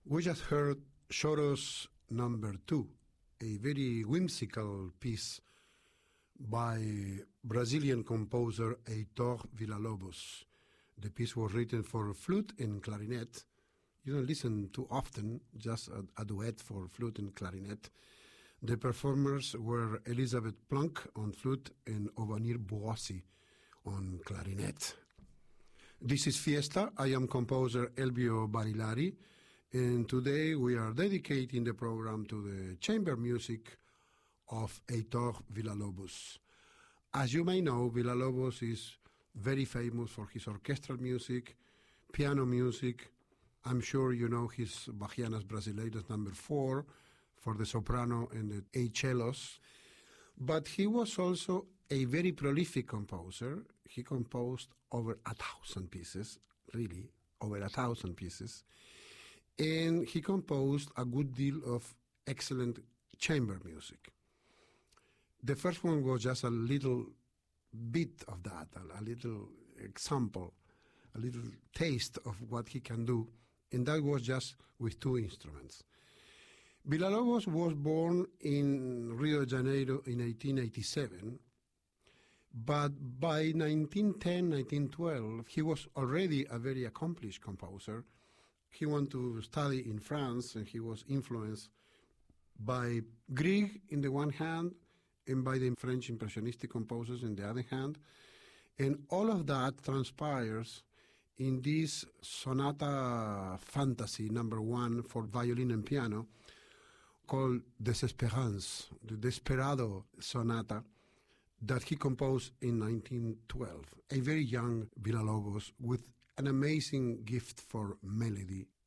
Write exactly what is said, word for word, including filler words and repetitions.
We just heard Choros number two, a very whimsical piece by Brazilian composer Heitor Villa-Lobos. The piece was written for flute and clarinet. You don't listen too often, just a, a duet for flute and clarinet. The performers were Elizabeth Plunk on flute and Ovanir Buossi on clarinet. This is Fiesta. I am composer Elvio Barilari, and today we are dedicating the program to the chamber music of Heitor Villa-Lobos. As you may know, Villa-Lobos is very famous for his orchestral music, piano music. I'm sure you know his Bachianas Brasileiras number four for the soprano and the eight cellos. But he was also a very prolific composer. He composed over a thousand pieces, really, over a thousand pieces. And he composed a good deal of excellent chamber music. The first one was just a little bit of that, a little example, a little taste of what he can do, and that was just with two instruments. Villa-Lobos was born in Rio de Janeiro in eighteen eighty-seven, but by nineteen ten, nineteen twelve, he was already a very accomplished composer. He went to study in France, and he was influenced by Grieg in the one hand, and by the French Impressionistic composers in the other hand. And all of that transpires in this sonata fantasy number one for violin and piano called Desesperance, the Desperado Sonata, that he composed in nineteen twelve. A very young Villa-Lobos with an amazing gift for melody.